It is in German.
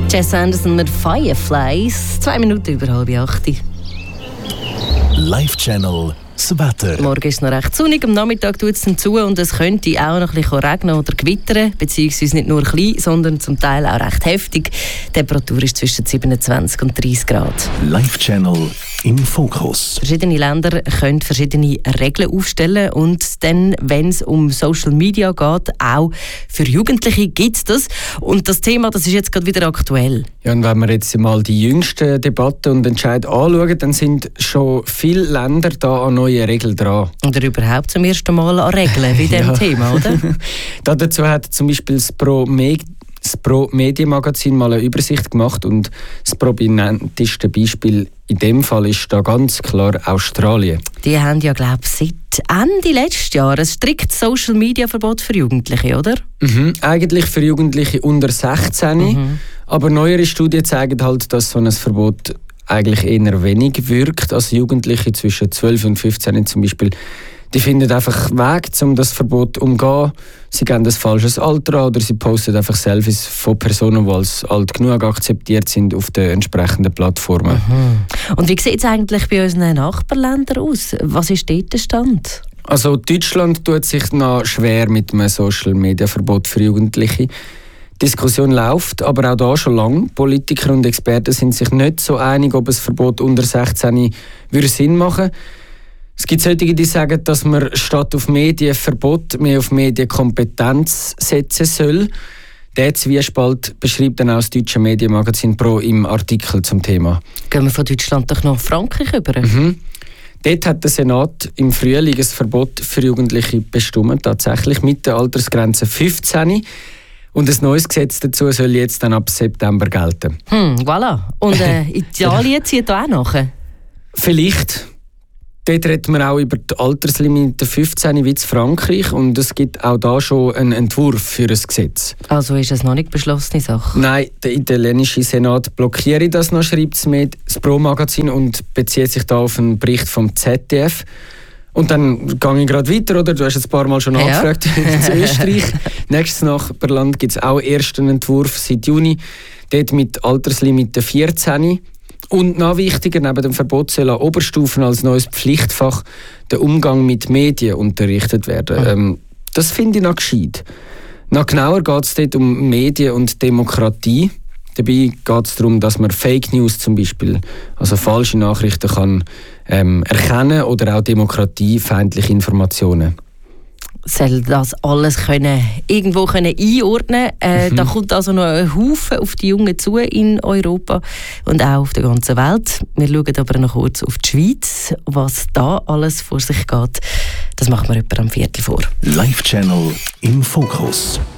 Jess Anderson mit Fireflies. 2 Minuten über 7:30. Live-Channel das Wetter. Morgen ist es noch recht sonnig, am Nachmittag tut es dann zu und es könnte auch noch ein bisschen regnen oder gewittern, beziehungsweise nicht nur klein, sondern zum Teil auch recht heftig. Die Temperatur ist zwischen 27 und 30 Grad. Live-Channel im Fokus. Verschiedene Länder können verschiedene Regeln aufstellen und dann, wenn es um Social Media geht, auch für Jugendliche gibt es das. Und das Thema, das ist jetzt gerade wieder aktuell. Ja, und wenn wir jetzt mal die jüngsten Debatten und Entscheide anschauen, dann sind schon viele Länder da an neuen Regeln dran. Oder überhaupt zum ersten Mal an Regeln bei diesem Thema, oder? Dazu hat zum Beispiel das Pro-Medien-Magazin mal eine Übersicht gemacht und das prominenteste Beispiel in dem Fall ist da ganz klar Australien. Die haben ja, glaube ich, seit Ende letzten Jahres ein striktes Social-Media-Verbot für Jugendliche, oder? Eigentlich für Jugendliche unter 16. Aber neuere Studien zeigen halt, dass so ein Verbot eigentlich eher wenig wirkt. Also Jugendliche zwischen 12 und 15 zum Beispiel, die finden einfach Wege, um das Verbot zu umgehen. Sie geben ein falsches Alter an oder sie posten einfach Selfies von Personen, die als alt genug akzeptiert sind auf den entsprechenden Plattformen. Und wie sieht es eigentlich bei unseren Nachbarländern aus? Was ist dort der Stand? Also Deutschland tut sich noch schwer mit einem Social-Media-Verbot für Jugendliche. Die Diskussion läuft, aber auch da schon lange. Politiker und Experten sind sich nicht so einig, ob ein Verbot unter 16 würde Sinn machen würde. Es gibt solche, die sagen, dass man statt auf Medienverbot mehr auf Medienkompetenz setzen soll. Diesen Zwiespalt beschreibt dann auch das deutsche Medienmagazin Pro im Artikel zum Thema. Gehen wir von Deutschland doch nach Frankreich über? Dort hat der Senat im Frühling ein Verbot für Jugendliche bestimmt, tatsächlich mit der Altersgrenze 15. Und ein neues Gesetz dazu soll jetzt dann ab September gelten. Voilà. Und Italien zieht da auch nach? Vielleicht. Dort reden wir auch über die Alterslimite 15 wie in Frankreich und es gibt auch da schon einen Entwurf für ein Gesetz. Also ist es noch nicht beschlossene Sache? Nein, der italienische Senat blockiert das noch, schreibt das Pro-Magazin und bezieht sich da auf einen Bericht vom ZDF. Und dann gehe ich gerade weiter, oder? Du hast jetzt ein paar Mal schon angefragt. In Österreich, nächstes Nachbarland, gibt es auch erst einen Entwurf seit Juni. Dort mit Alterslimite 14. Und noch wichtiger, neben dem Verbot soll an Oberstufen als neues Pflichtfach der Umgang mit Medien unterrichtet werden. Das finde ich noch gescheit. Noch genauer geht es dort um Medien und Demokratie. Dabei geht es darum, dass man Fake News zum Beispiel, also falsche Nachrichten, kann erkennen oder auch demokratiefeindliche Informationen. Soll das alles irgendwo einordnen können. Da kommt also noch ein Haufen auf die Jungen zu in Europa und auch auf der ganzen Welt. Wir schauen aber noch kurz auf die Schweiz, was da alles vor sich geht. Das machen wir etwa am 15:15. Live-Channel im Fokus.